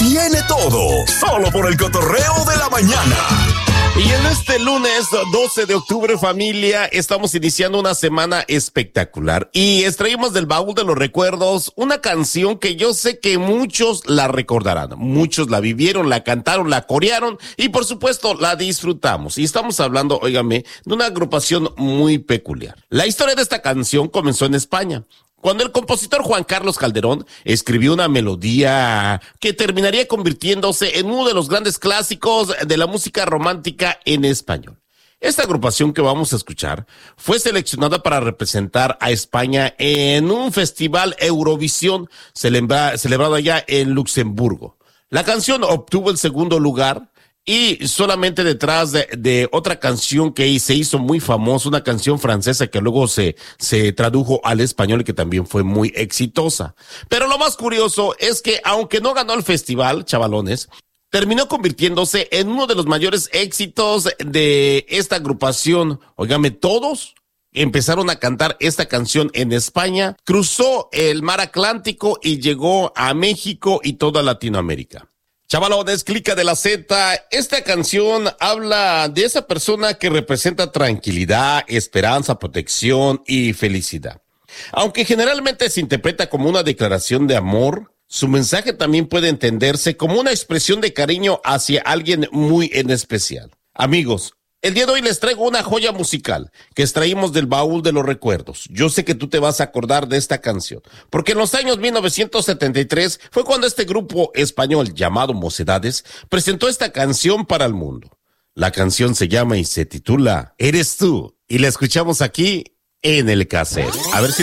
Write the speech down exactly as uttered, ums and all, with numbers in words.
tiene todo, solo por el cotorreo de la mañana. Y en este lunes doce de octubre, familia, estamos iniciando una semana espectacular y extraímos del baúl de los recuerdos una canción que yo sé que muchos la recordarán, muchos la vivieron, la cantaron, la corearon y por supuesto la disfrutamos. Y estamos hablando, óigame, de una agrupación muy peculiar. La historia de esta canción comenzó en España, cuando el compositor Juan Carlos Calderón escribió una melodía que terminaría convirtiéndose en uno de los grandes clásicos de la música romántica en español. Esta agrupación que vamos a escuchar fue seleccionada para representar a España en un festival Eurovisión celebra, celebrado allá en Luxemburgo. La canción obtuvo el segundo lugar y solamente detrás de, de otra canción que se hizo muy famosa, una canción francesa que luego se, se tradujo al español y que también fue muy exitosa. Pero lo más curioso es que aunque no ganó el festival, chavalones, terminó convirtiéndose en uno de los mayores éxitos de esta agrupación. Óigame, todos empezaron a cantar esta canción en España, cruzó el mar Atlántico y llegó a México y toda Latinoamérica. Chavalones, clica de la Z, esta canción habla de esa persona que representa tranquilidad, esperanza, protección y felicidad. Aunque generalmente se interpreta como una declaración de amor, su mensaje también puede entenderse como una expresión de cariño hacia alguien muy en especial. Amigos, el día de hoy les traigo una joya musical que extraímos del baúl de los recuerdos. Yo sé que tú te vas a acordar de esta canción, porque en los años mil novecientos setenta y tres fue cuando este grupo español llamado Mocedades presentó esta canción para el mundo. La canción se llama y se titula Eres tú, y la escuchamos aquí en el cassette. A ver si